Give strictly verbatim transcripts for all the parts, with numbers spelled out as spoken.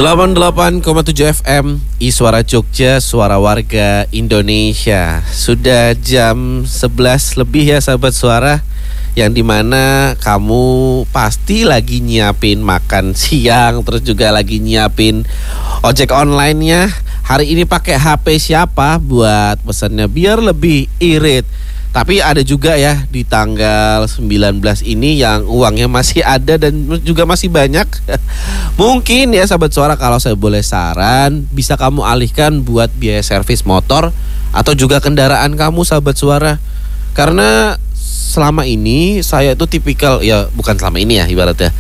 delapan puluh delapan koma tujuh F M Iswara Jogja, suara warga Indonesia. Sudah jam sebelas lebih ya sahabat suara, yang dimana kamu pasti lagi nyiapin makan siang, terus juga lagi nyiapin ojek online-nya. Hari ini pakai H P siapa buat pesannya biar lebih irit. Tapi ada juga ya di tanggal sembilan belas ini yang uangnya masih ada dan juga masih banyak. Mungkin ya sahabat suara, kalau saya boleh saran, bisa kamu alihkan buat biaya servis motor atau juga kendaraan kamu sahabat suara. Karena selama ini saya itu tipikal, ya bukan selama ini ya ibaratnya,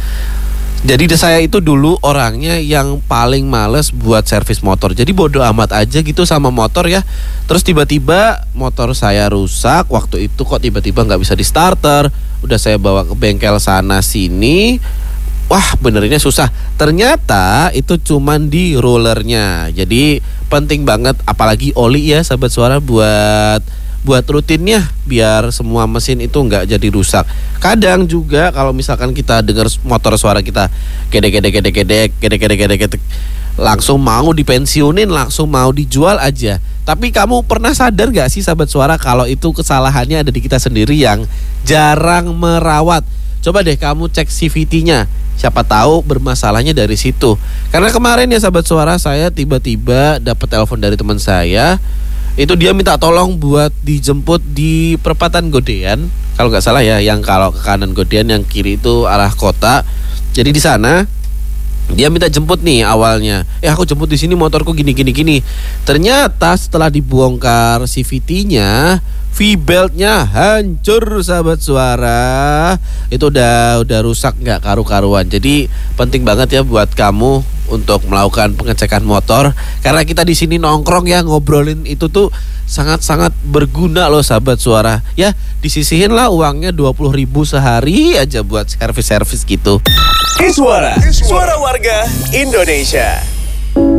jadi saya itu dulu orangnya yang paling males buat servis motor. Jadi bodo amat aja gitu sama motor ya. Terus tiba-tiba motor saya rusak. Waktu itu kok tiba-tiba gak bisa di starter. Udah saya bawa ke bengkel sana sini. Wah, benerinnya susah. Ternyata itu cuman di rollernya. Jadi penting banget, apalagi oli ya sahabat suara, buat buat rutinnya biar semua mesin itu nggak jadi rusak. Kadang juga kalau misalkan kita dengar motor suara kita gedek gedek gedek gedek gedek gedek gedek gedek, langsung mau dipensiunin, langsung mau dijual aja. Tapi kamu pernah sadar gak sih sahabat suara, kalau itu kesalahannya ada di kita sendiri yang jarang merawat. Coba deh kamu cek C V T-nya, siapa tahu bermasalahnya dari situ. Karena kemarin ya sahabat suara, saya tiba-tiba dapat telepon dari teman saya. Itu dia minta tolong buat dijemput di perempatan Godean, kalau nggak salah ya, yang kalau ke kanan Godean, yang kiri itu arah kota. Jadi di sana dia minta jemput nih awalnya. Eh aku jemput di sini, motorku gini gini gini. Ternyata setelah dibongkar C V T-nya, V-beltnya hancur sahabat suara. Itu udah udah rusak nggak karu-karuan. Jadi penting banget ya buat kamu untuk melakukan pengecekan motor, karena kita di sini nongkrong ya, ngobrolin itu tuh sangat-sangat berguna loh sahabat suara. Ya disisihin lah uangnya dua puluh ribu sehari aja buat servis-servis gitu. Iswara, suara warga Indonesia.